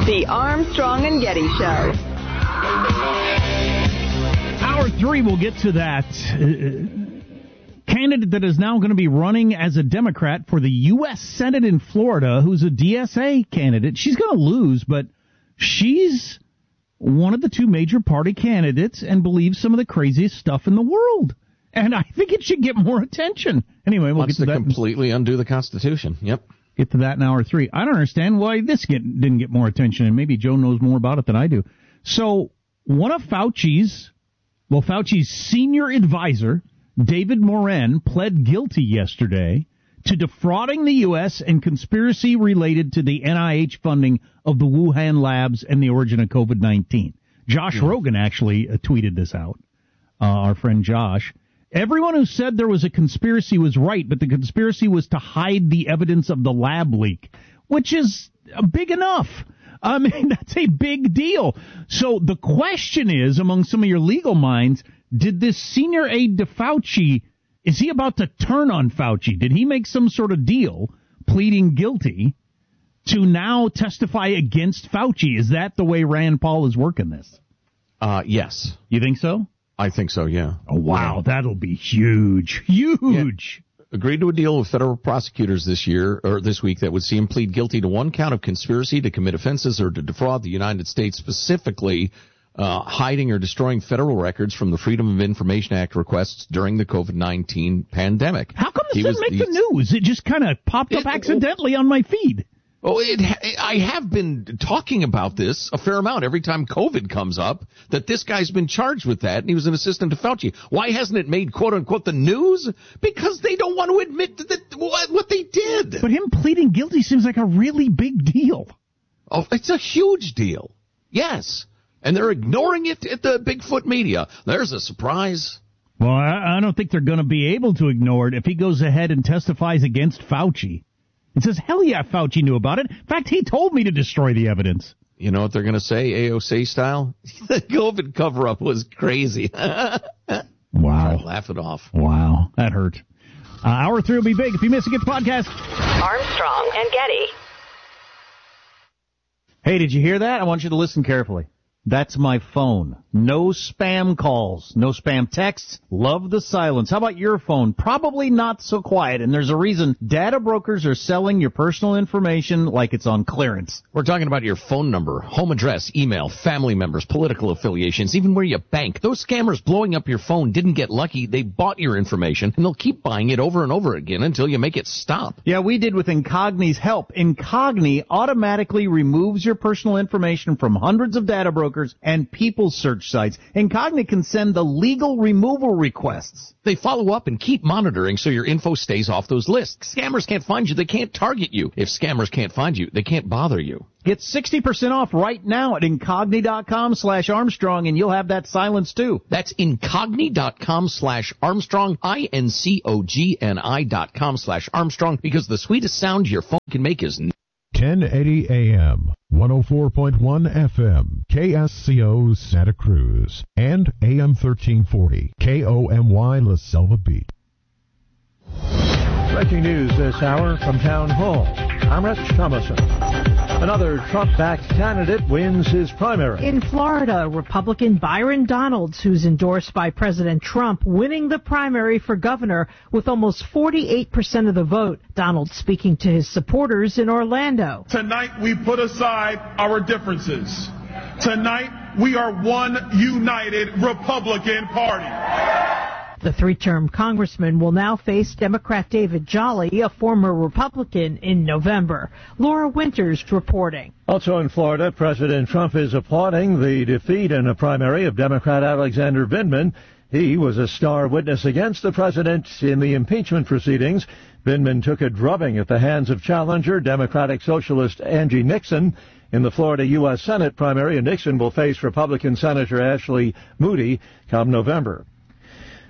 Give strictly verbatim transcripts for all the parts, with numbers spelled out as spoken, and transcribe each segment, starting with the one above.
The Armstrong and Getty Show. Hour three, we'll get to that. Uh, candidate that is now going to be running as a Democrat for the U S Senate in Florida, who's a D S A candidate. She's going to lose, but she's one of the two major party candidates and believes some of the craziest stuff in the world. And I think it should get more attention. Anyway, we'll Wants get to, to that. completely undo the Constitution. Yep. Get to that in hour three. I don't understand why this get, didn't get more attention, and maybe Joe knows more about it than I do. So one of Fauci's, well, Fauci's senior advisor, David Morin, pled guilty yesterday to defrauding the U S and conspiracy related to the N I H funding of the Wuhan labs and the origin of COVID nineteen. Josh yeah. Rogan actually uh, tweeted this out, uh, our friend Josh. Everyone who said there was a conspiracy was right, but the conspiracy was to hide the evidence of the lab leak, which is big enough. I mean, that's a big deal. So the question is, among some of your legal minds, did this senior aide to Fauci, is he about to turn on Fauci? Did he make some sort of deal, pleading guilty, to now testify against Fauci? Is that the way Rand Paul is working this? Uh, yes. You think so? I think so, yeah. Oh, wow, that'll be huge. Huge. Yeah. Agreed to a deal with federal prosecutors this year, or this week, that would see him plead guilty to one count of conspiracy to commit offenses or to defraud the United States, specifically uh, hiding or destroying federal records from the Freedom of Information Act requests during the COVID nineteen pandemic. How come this he didn't was, make the news? It just kind of popped it, up accidentally on my feed. Oh, it, I have been talking about this a fair amount every time COVID comes up, that this guy's been charged with that, and he was an assistant to Fauci. Why hasn't it made, quote-unquote, the news? Because they don't want to admit that what, what they did. But him pleading guilty seems like a really big deal. Oh, it's a huge deal. Yes. And they're ignoring it at the Bigfoot media. There's a surprise. Well, I, I don't think they're going to be able to ignore it if he goes ahead and testifies against Fauci. It says, hell yeah, Fauci knew about it. In fact, he told me to destroy the evidence. You know what they're going to say, A O C style? The COVID cover-up was crazy. Wow. Laugh it off. Wow, that hurt. Uh, hour three will be big. If you miss it, get the podcast. Armstrong and Getty. Hey, did you hear that? I want you to listen carefully. That's my phone. No spam calls, no spam texts. Love the silence. How about your phone? Probably not so quiet, and there's a reason. Data brokers are selling your personal information like it's on clearance. We're talking about your phone number, home address, email, family members, political affiliations, even where you bank. Those scammers blowing up your phone didn't get lucky. They bought your information, and they'll keep buying it over and over again until you make it stop. Yeah, we did with Incogni's help. Incogni automatically removes your personal information from hundreds of data brokers and people search sites. Incogni can send the legal removal requests. They follow up and keep monitoring so your info stays off those lists. Scammers can't find you. They can't target you. If scammers can't find you, they can't bother you. Get sixty percent off right now at Incogni.com slash Armstrong, and you'll have that silence too. That's Incogni.com slash Armstrong, I N C O G N I dot com slash Armstrong, because the sweetest sound your phone can make is ten eighty A M, one oh four point one F M, K S C O Santa Cruz, and A M thirteen forty, K O M Y La Selva Beach. Breaking news this hour from Town Hall. I'm Rich Thomason. Another Trump-backed candidate wins his primary. In Florida, Republican Byron Donalds, who's endorsed by President Trump, winning the primary for governor with almost forty-eight percent of the vote. Donalds speaking to his supporters in Orlando. Tonight we put aside our differences. Tonight we are one united Republican Party. The three-term congressman will now face Democrat David Jolly, a former Republican, in November. Laura Winters reporting. Also in Florida, President Trump is applauding the defeat in a primary of Democrat Alexander Vindman. He was a star witness against the president in the impeachment proceedings. Vindman took a drubbing at the hands of challenger Democratic Socialist Angie Nixon. In the Florida U S Senate primary, Nixon will face Republican Senator Ashley Moody come November.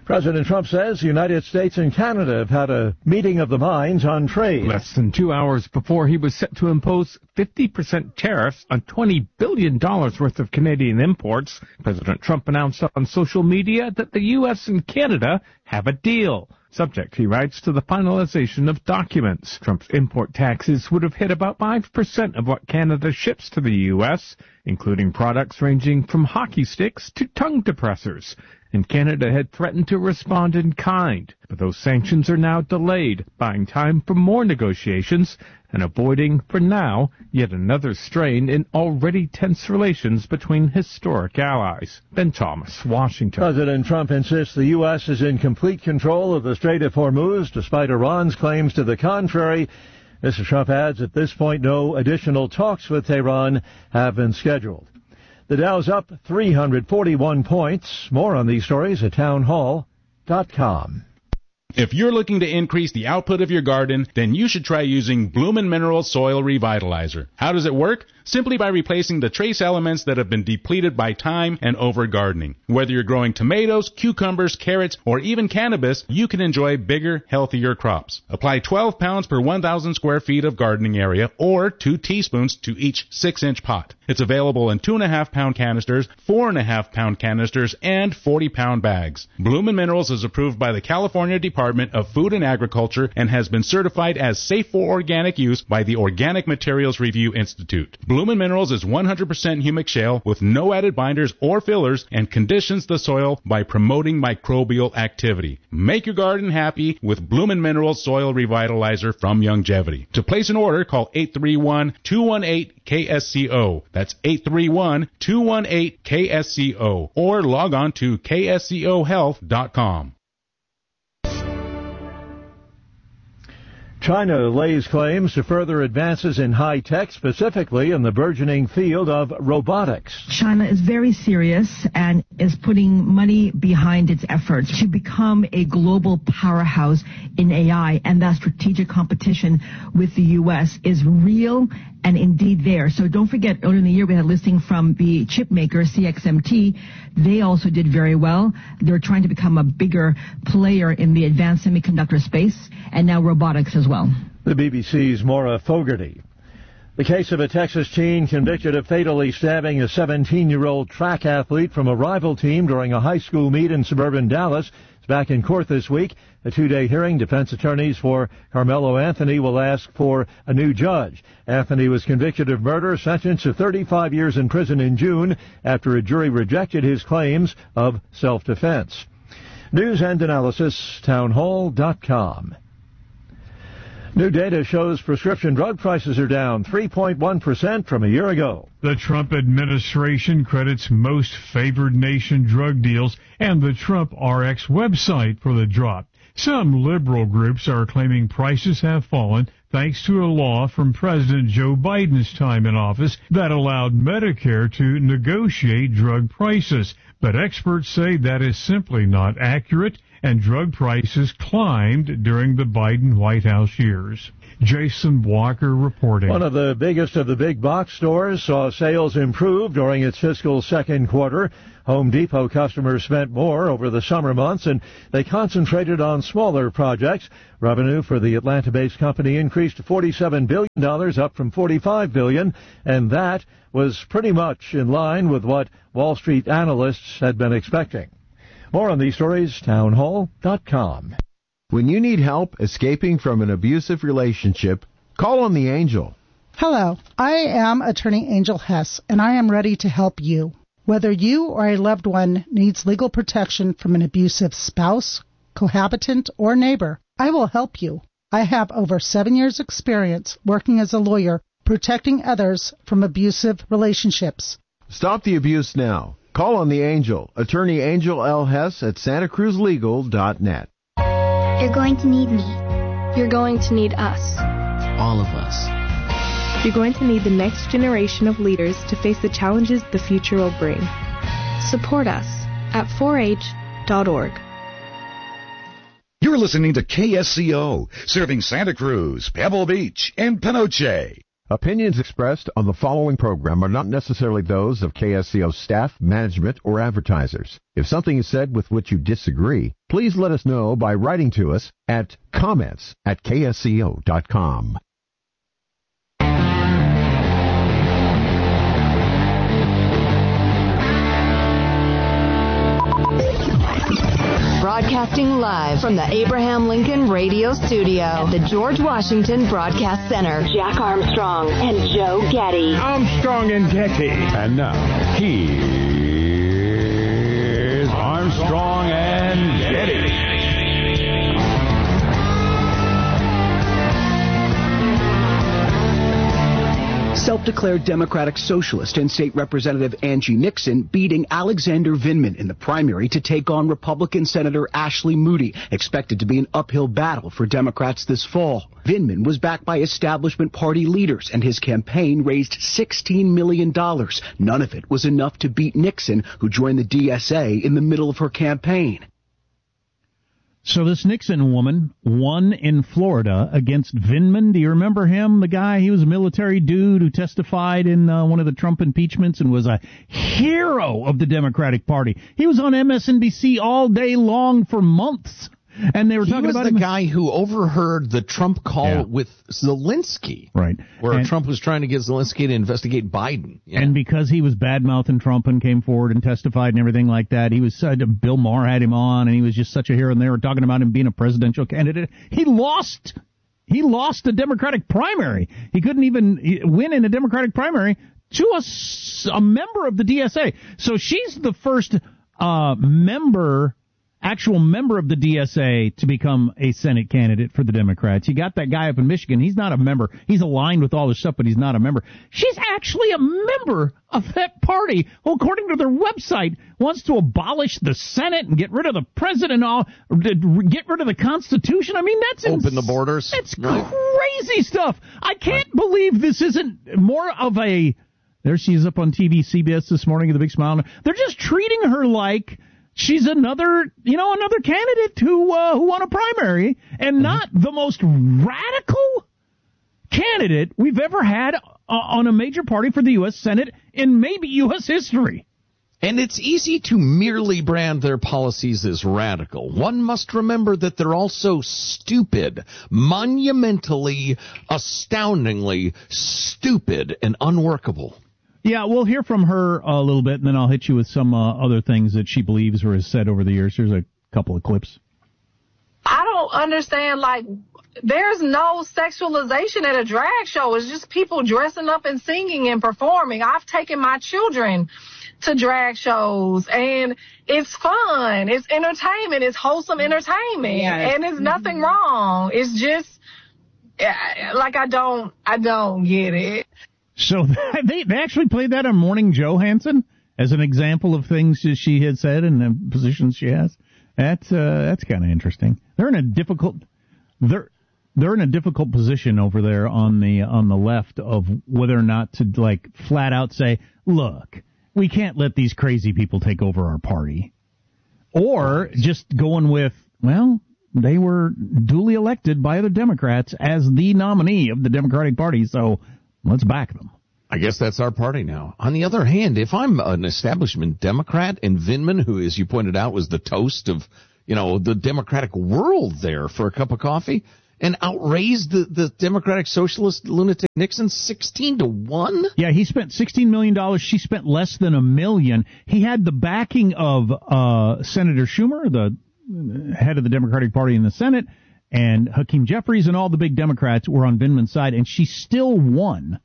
President Trump says the United States and Canada have had a meeting of the minds on trade. Less than two hours before he was set to impose fifty percent tariffs on twenty billion dollars worth of Canadian imports, President Trump announced on social media that the U S and Canada have a deal. Subject, he writes, to the finalization of documents. Trump's import taxes would have hit about five percent of what Canada ships to the U S, including products ranging from hockey sticks to tongue depressors. And Canada had threatened to respond in kind. But those sanctions are now delayed, buying time for more negotiations and avoiding, for now, yet another strain in already tense relations between historic allies. Ben Thomas, Washington. President Trump insists the U S is in complete control of the Strait of Hormuz, despite Iran's claims to the contrary. Mister Trump adds at this point no additional talks with Tehran have been scheduled. The Dow's up three hundred forty-one points. More on these stories at townhall dot com. If you're looking to increase the output of your garden, then you should try using Bloomin' Minerals Soil Revitalizer. How does it work? Simply by replacing the trace elements that have been depleted by time and over-gardening. Whether you're growing tomatoes, cucumbers, carrots, or even cannabis, you can enjoy bigger, healthier crops. Apply twelve pounds per one thousand square feet of gardening area, or two teaspoons to each six inch pot. It's available in two point five pound canisters, four point five pound canisters, and forty pound bags. Bloomin' Minerals is approved by the California Department of Food and Agriculture and has been certified as safe for organic use by the Organic Materials Review Institute. Bloomin' Minerals is one hundred percent humic shale with no added binders or fillers and conditions the soil by promoting microbial activity. Make your garden happy with Bloomin' Minerals Soil Revitalizer from Youngevity. To place an order, call eight three one, two one eight, K S C O. That's eight three one, two one eight, K S C O. Or log on to K S C O health dot com. China lays claims to further advances in high tech, specifically in the burgeoning field of robotics. China is very serious and is putting money behind its efforts to become a global powerhouse in A I, and that strategic competition with the U S is real and indeed there. So don't forget, earlier in the year we had a listing from the chip maker C X M T. They also did very well. They're trying to become a bigger player in the advanced semiconductor space, and now robotics as well. The B B C's Maura Fogarty. The case of a Texas teen convicted of fatally stabbing a seventeen-year-old track athlete from a rival team during a high school meet in suburban Dallas is back in court this week. A two-day hearing. Defense attorneys for Carmelo Anthony will ask for a new judge. Anthony was convicted of murder, sentenced to thirty-five years in prison in June after a jury rejected his claims of self-defense. News and analysis, townhall dot com. New data shows prescription drug prices are down three point one percent from a year ago. The Trump administration credits most favored nation drug deals and the Trump R X website for the drop. Some liberal groups are claiming prices have fallen thanks to a law from President Joe Biden's time in office that allowed Medicare to negotiate drug prices. But experts say that is simply not accurate, and drug prices climbed during the Biden White House years. Jason Walker reporting. One of the biggest of the big box stores saw sales improve during its fiscal second quarter. Home Depot customers spent more over the summer months, and they concentrated on smaller projects. Revenue for the Atlanta-based company increased to forty-seven billion dollars, up from forty-five billion dollars, and that was pretty much in line with what Wall Street analysts had been expecting. More on these stories, townhall dot com. When you need help escaping from an abusive relationship, call on the Angel. Hello, I am attorney Angel Hess, and I am ready to help you. Whether you or a loved one needs legal protection from an abusive spouse, cohabitant, or neighbor, I will help you. I have over seven years' experience working as a lawyer protecting others from abusive relationships. Stop the abuse now. Call on the Angel, attorney Angel L. Hess at santa cruz legal dot net. You're going to need me. You're going to need us. All of us. You're going to need the next generation of leaders to face the challenges the future will bring. Support us at four H dot org. You're listening to K S C O, serving Santa Cruz, Pebble Beach, and Penoche. Opinions expressed on the following program are not necessarily those of K S C O staff, management, or advertisers. If something is said with which you disagree, please let us know by writing to us at comments at K S C O dot com. Broadcasting live from the Abraham Lincoln Radio Studio at the George Washington Broadcast Center. Jack Armstrong and Joe Getty. Armstrong and Getty. And now, here's Armstrong and Getty. Self-declared Democratic Socialist and State Representative Angie Nixon beating Alexander Vindman in the primary to take on Republican Senator Ashley Moody, expected to be an uphill battle for Democrats this fall. Vindman was backed by establishment party leaders, and his campaign raised sixteen million dollars. None of it was enough to beat Nixon, who joined the D S A in the middle of her campaign. So this Nixon woman won in Florida against Vindman. Do you remember him? The guy, he was a military dude who testified in uh, one of the Trump impeachments and was a hero of the Democratic Party. He was on M S N B C all day long for months. And they were he talking was about the him. guy who overheard the Trump call Yeah. with Zelensky. Right. Where And- Trump was trying to get Zelensky to investigate Biden. Yeah. And because he was bad-mouthing Trump and came forward and testified and everything like that, he was uh, Bill Maher had him on, and he was just such a hero, and they were talking about him being a presidential candidate. He lost. He lost a Democratic primary. He couldn't even win in a Democratic primary to a, s- a member of the D S A. So she's the first uh, member... actual member of the D S A to become a Senate candidate for the Democrats. You got that guy up in Michigan. He's not a member. He's aligned with all this stuff, but he's not a member. She's actually a member of that party who, according to their website, wants to abolish the Senate and get rid of the president and all, get rid of the Constitution. I mean, that's Open ins- the borders. It's Right. crazy stuff. I can't believe this isn't more of a... There she is up on T V, C B S this morning with a big smile. They're just treating her like... she's another, you know, another candidate who uh, who won a primary, and not the most radical candidate we've ever had uh, on a major party for the U S Senate in maybe U S history. And it's easy to merely brand their policies as radical. One must remember that they're also stupid, monumentally, astoundingly stupid and unworkable. Yeah, we'll hear from her a little bit, and then I'll hit you with some uh, other things that she believes or has said over the years. Here's a couple of clips. I don't understand, like, there's no sexualization at a drag show. It's just people dressing up and singing and performing. I've taken my children to drag shows, and it's fun. It's entertainment. It's wholesome entertainment. Yes. And there's nothing wrong. It's just, yeah, like, I don't, I don't get it. So they they actually played that on Morning Joe Hansen as an example of things that she had said and the positions she has. That's uh, that's kind of interesting. They're in a difficult they're they're in a difficult position over there on the on the left of whether or not to like flat out say, look, we can't let these crazy people take over our party, or just going with, well, they were duly elected by the Democrats as the nominee of the Democratic Party, so let's back them. I guess that's our party now. On the other hand, if I'm an establishment Democrat and Vindman, who, as you pointed out, was the toast of, you know, the Democratic world there for a cup of coffee, and outraised the, the Democratic Socialist lunatic Nixon sixteen to one? Yeah, he spent sixteen million dollars. She spent less than a million. He had the backing of uh, Senator Schumer, the head of the Democratic Party in the Senate, and Hakeem Jeffries, and all the big Democrats were on Vindman's side, and she still won.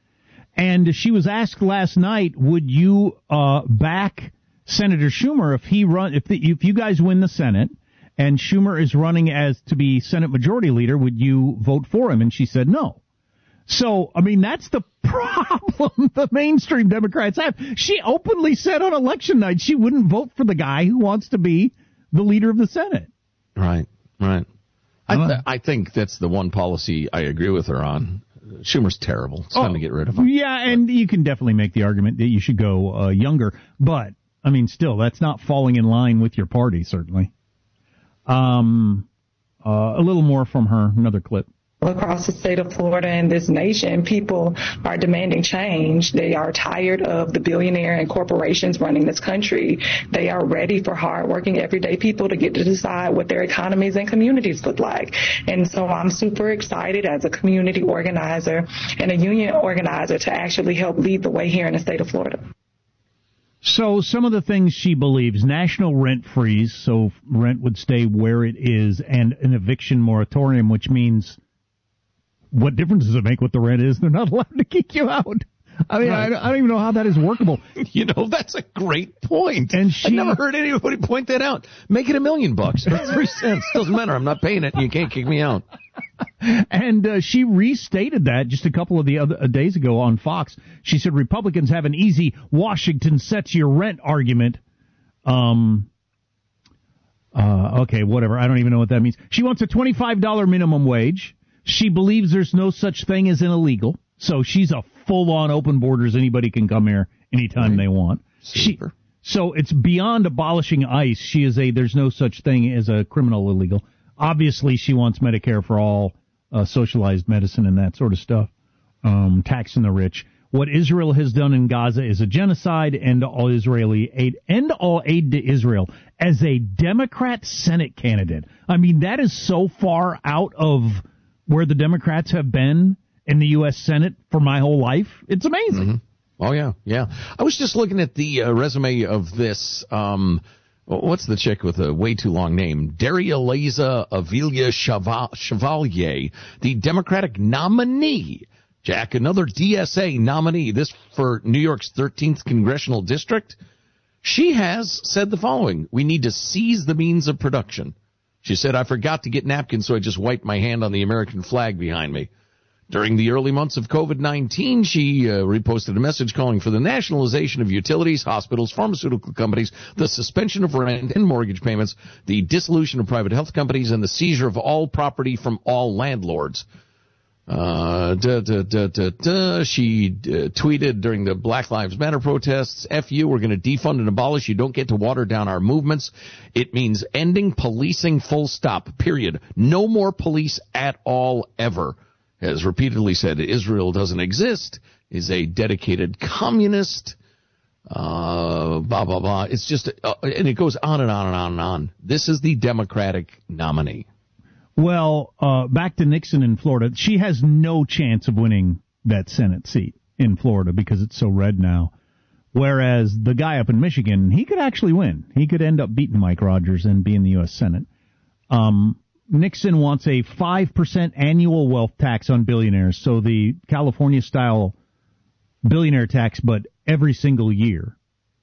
And she was asked last night, would you uh, back Senator Schumer if he run if the, if you guys win the Senate and Schumer is running as to be Senate Majority Leader, would you vote for him? And she said no. So, I mean, that's the problem the mainstream Democrats have. She openly said on election night she wouldn't vote for the guy who wants to be the leader of the Senate. Right, right. I, th- I think that's the one policy I agree with her on. Schumer's terrible. It's time Oh, to get rid of him. Yeah, and you can definitely make the argument that you should go uh, younger. But, I mean, still, that's not falling in line with your party, certainly. Um, uh, a little more from her, another clip. Across the state of Florida and this nation, people are demanding change. They are tired of the billionaire and corporations running this country. They are ready for hardworking, everyday people to get to decide what their economies and communities look like. And so I'm super excited as a community organizer and a union organizer to actually help lead the way here in the state of Florida. So some of the things she believes: national rent freeze, so rent would stay where it is, and an eviction moratorium, which means what difference does it make what the rent is? They're not allowed to kick you out. I mean, right. I, I don't even know how that is workable. You know, that's a great point. And she, I've never heard anybody point that out. Make it a million bucks or three cents. Doesn't matter. I'm not paying it. You can't kick me out. And uh, she restated that just a couple of the other uh, days ago on Fox. She said Republicans have an easy Washington sets your rent argument. Um. Uh, okay, whatever. I don't even know what that means. She wants a twenty-five dollars minimum wage. She believes there's no such thing as an illegal. So she's a full-on open borders. Anybody can come here anytime right. they want. Super. She, so it's beyond abolishing ICE. She is a, there's no such thing as a criminal illegal. Obviously, she wants Medicare for all, uh, socialized medicine and that sort of stuff, um, taxing the rich. What Israel has done in Gaza is a genocide. End all Israeli aid. End all aid to Israel. As a Democrat Senate candidate, I mean, that is so far out of where the Democrats have been in the U S Senate for my whole life. It's amazing. Mm-hmm. Oh, yeah, yeah. I was just looking at the uh, resume of this, um, what's the chick with a way too long name? Daria-Liza Avilia Chevalier, the Democratic nominee. Jack, another D S A nominee, this for New York's thirteenth Congressional District. She has said the following: we need to seize the means of production. She said, I forgot to get napkins, so I just wiped my hand on the American flag behind me. During the early months of COVID nineteen, she uh, reposted a message calling for the nationalization of utilities, hospitals, pharmaceutical companies, the suspension of rent and mortgage payments, the dissolution of private health companies, and the seizure of all property from all landlords. Uh, da, da, da, da, da. She uh, tweeted during the Black Lives Matter protests, F you, we're going to defund and abolish. You don't get to water down our movements. It means ending policing, full stop, period. No more police at all, ever. Has repeatedly said Israel doesn't exist, is a dedicated communist, uh, blah, blah, blah. It's just, uh, and it goes on and on and on and on. This is the Democratic nominee. Well, uh, back to Nixon in Florida. She has no chance of winning that Senate seat in Florida because it's so red now. Whereas the guy up in Michigan, he could actually win. He could end up beating Mike Rogers and be in the U S Senate. Um, Nixon wants a five percent annual wealth tax on billionaires. So the California-style billionaire tax, but every single year.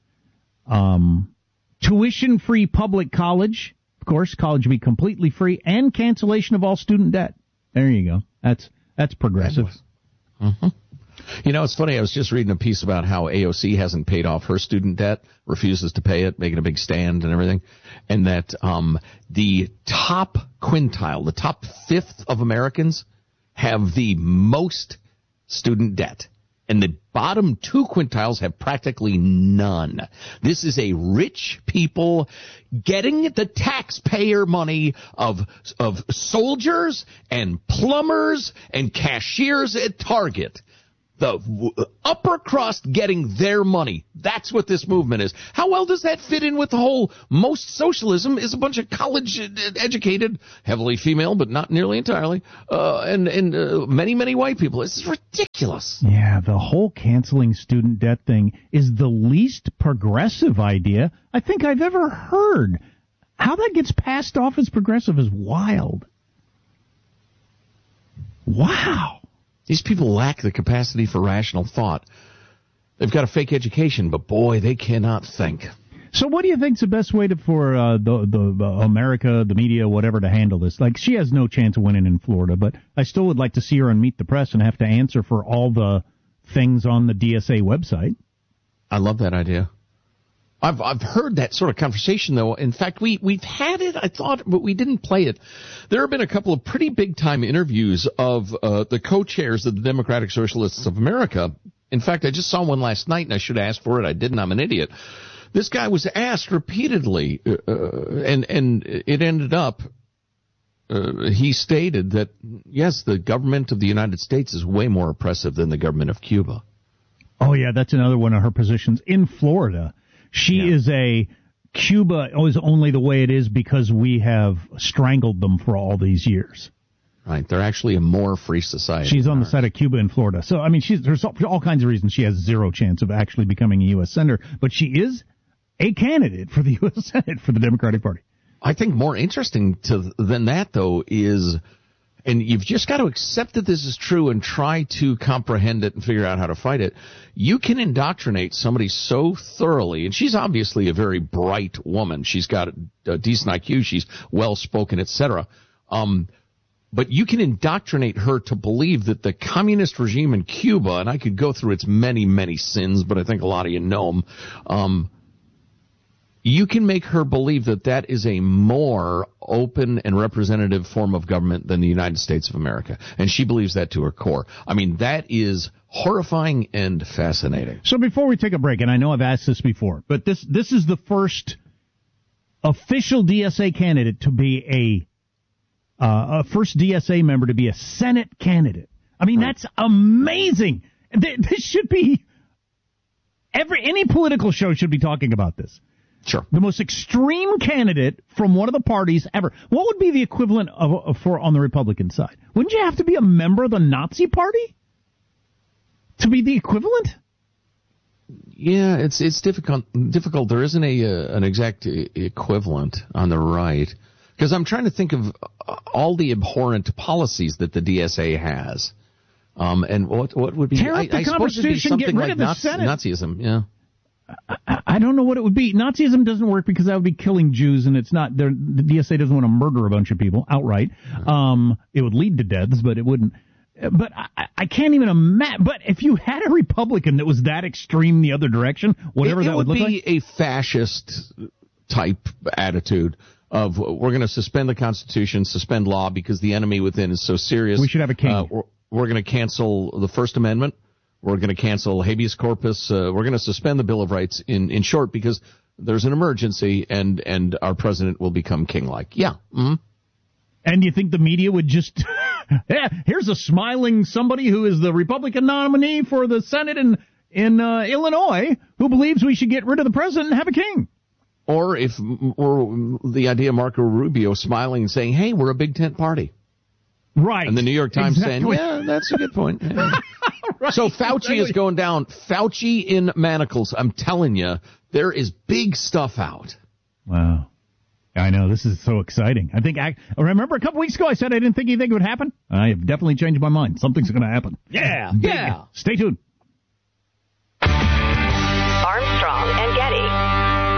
Um, tuition-free public college. Of course, college will be completely free, and cancellation of all student debt. There you go. That's that's progressive. Mm-hmm. You know, it's funny. I was just reading a piece about how A O C hasn't paid off her student debt, refuses to pay it, making a big stand and everything, and that um, the top quintile, the top fifth of Americans, have the most student debt. And the bottom two quintiles have practically none. This is a rich people getting the taxpayer money of of soldiers and plumbers and cashiers at Target. The upper crust getting their money. That's what this movement is. How well does that fit in with the whole most socialism is a bunch of college-educated, heavily female, but not nearly entirely, uh, and, and uh, many, many white people. It's ridiculous. Yeah, the whole canceling student debt thing is the least progressive idea I think I've ever heard. How that gets passed off as progressive is wild. Wow. These people lack the capacity for rational thought. They've got a fake education, but boy, they cannot think. So what do you think's the best way to, for uh, the, the the America, the media, whatever, to handle this? Like, she has no chance of winning in Florida, but I still would like to see her on Meet the Press and have to answer for all the things on the D S A website. I love that idea. I've I've heard that sort of conversation, though. In fact, we, we've had it, I thought, but we didn't play it. There have been a couple of pretty big-time interviews of uh, the co-chairs of the Democratic Socialists of America. In fact, I just saw one last night, and I should have asked for it. I didn't. I'm an idiot. This guy was asked repeatedly, uh, and, and it ended up uh, he stated that, yes, the government of the United States is way more oppressive than the government of Cuba. Oh, yeah, that's another one of her positions. In Florida, she yeah. is a Cuba is only the way it is because we have strangled them for all these years. Right. They're actually a more free society. She's on the side of Cuba and Florida. So, I mean, she's, there's all, all kinds of reasons she has zero chance of actually becoming a U S senator, but she is a candidate for the U S Senate for the Democratic Party. I think more interesting to, than that, though, is, and you've just got to accept that this is true and try to comprehend it and figure out how to fight it. You can indoctrinate somebody so thoroughly, and she's obviously a very bright woman. She's got a decent I Q. She's well-spoken, et cetera. Um, but you can indoctrinate her to believe that the communist regime in Cuba, and I could go through its many, many sins, but I think a lot of you know them, um, you can make her believe that that is a more open and representative form of government than the United States of America. And she believes that to her core. I mean, that is horrifying and fascinating. So before we take a break, and I know I've asked this before, but this this is the first official D S A candidate to be a, uh, a first D S A member to be a Senate candidate. I mean, right. That's amazing. This should be, every any political show should be talking about this. Sure. The most extreme candidate from one of the parties ever. What would be the equivalent of, of for on the Republican side? Wouldn't you have to be a member of the Nazi Party to be the equivalent? Yeah, it's it's difficult. Difficult. There isn't a uh, an exact equivalent on the right, because I'm trying to think of all the abhorrent policies that the D S A has, um, and what what would be? Tear up I, the I suppose it'd be Constitution, something get rid like of the Nazi, Senate. Nazism. Yeah. I, I don't know what it would be. Nazism doesn't work because that would be killing Jews, and it's not. The D S A doesn't want to murder a bunch of people outright. Um, it would lead to deaths, but it wouldn't. But I, I can't even imagine. But if you had a Republican that was that extreme the other direction, whatever it, it that would, would look be like, a fascist type attitude of we're going to suspend the Constitution, suspend law because the enemy within is so serious. We should have a king. Uh, we're we're going to cancel the First Amendment. We're going to cancel habeas corpus. Uh, we're going to suspend the Bill of Rights in, in short because there's an emergency and, and our president will become king-like. Yeah. Mm-hmm. And you think the media would just, yeah, here's a smiling somebody who is the Republican nominee for the Senate in, in uh, Illinois who believes we should get rid of the president and have a king. Or if, or the idea of Marco Rubio smiling and saying, hey, we're a big tent party. Right. And the New York Times exactly. saying, yeah, that's a good point. Yeah. Right, so Fauci exactly. is going down. Fauci in manacles. I'm telling you, there is big stuff out. Wow. I know. This is so exciting. I think I remember a couple weeks ago I said I didn't think anything would happen. I have definitely changed my mind. Something's going to happen. Yeah. Big. Yeah. Stay tuned. Armstrong and Getty.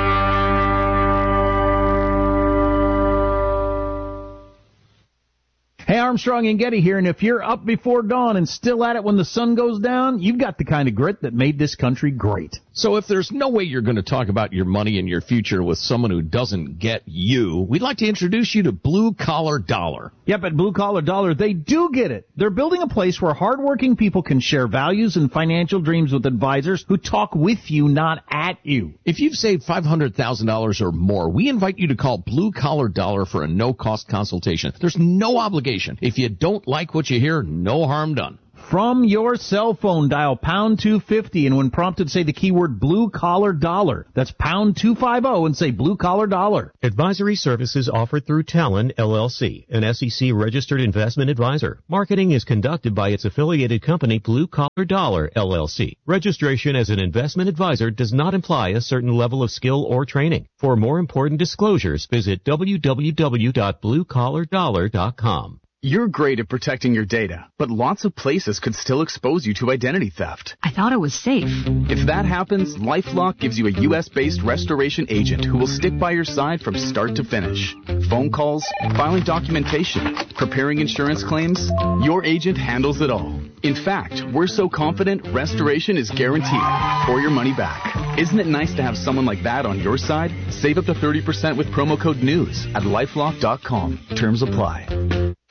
Hey, Armstrong and Getty here, and if you're up before dawn and still at it when the sun goes down, you've got the kind of grit that made this country great. So if there's no way you're going to talk about your money and your future with someone who doesn't get you, we'd like to introduce you to Blue Collar Dollar. Yep, at Blue Collar Dollar, they do get it. They're building a place where hardworking people can share values and financial dreams with advisors who talk with you, not at you. If you've saved five hundred thousand dollars or more, we invite you to call Blue Collar Dollar for a no-cost consultation. There's no obligation. If you don't like what you hear, no harm done. From your cell phone, dial pound two fifty, and when prompted, say the keyword Blue Collar Dollar. That's pound two fifty and say Blue Collar Dollar. Advisory services offered through Talon, L L C, an S E C-registered investment advisor. Marketing is conducted by its affiliated company, Blue Collar Dollar, L L C. Registration as an investment advisor does not imply a certain level of skill or training. For more important disclosures, visit w w w dot blue collar dollar dot com. You're great at protecting your data, but lots of places could still expose you to identity theft. I thought it was safe. If that happens, LifeLock gives you a U S-based restoration agent who will stick by your side from start to finish. Phone calls, filing documentation, preparing insurance claims, your agent handles it all. In fact, we're so confident restoration is guaranteed or your money back. Isn't it nice to have someone like that on your side? Save up to thirty percent with promo code NEWS at lifelock dot com. Terms apply.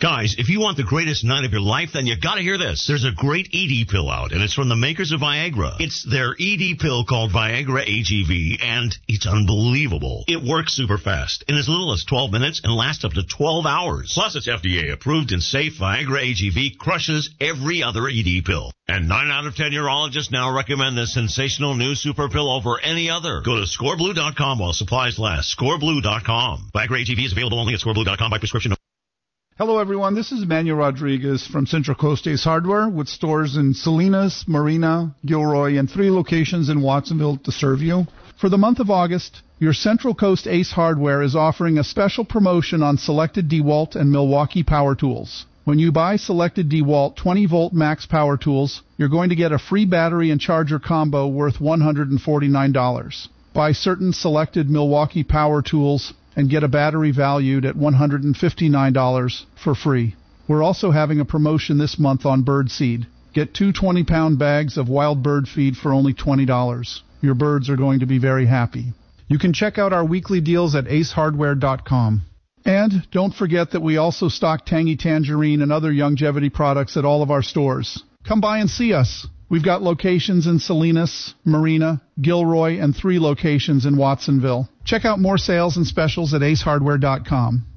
Guys, if you want the greatest night of your life, then you gotta hear this. There's a great E D pill out, and it's from the makers of Viagra. It's their E D pill called Viagra A G V, and it's unbelievable. It works super fast, in as little as twelve minutes, and lasts up to twelve hours. Plus, it's F D A approved and safe. Viagra A G V crushes every other E D pill. And nine out of ten urologists now recommend this sensational new super pill over any other. Go to score blue dot com while supplies last. score blue dot com. Viagra A G V is available only at score blue dot com by prescription. Hello, everyone. This is Emmanuel Rodriguez from Central Coast Ace Hardware with stores in Salinas, Marina, Gilroy, and three locations in Watsonville to serve you. For the month of August, your Central Coast Ace Hardware is offering a special promotion on selected DeWalt and Milwaukee power tools. When you buy selected DeWalt twenty volt max power tools, you're going to get a free battery and charger combo worth one hundred forty-nine dollars. Buy certain selected Milwaukee power tools and get a battery valued at one hundred fifty-nine dollars for free. We're also having a promotion this month on bird seed. Get two twenty pound bags of wild bird feed for only twenty dollars. Your birds are going to be very happy. You can check out our weekly deals at ace hardware dot com. And don't forget that we also stock Tangy Tangerine and other longevity products at all of our stores. Come by and see us. We've got locations in Salinas, Marina, Gilroy, and three locations in Watsonville. Check out more sales and specials at ace hardware dot com.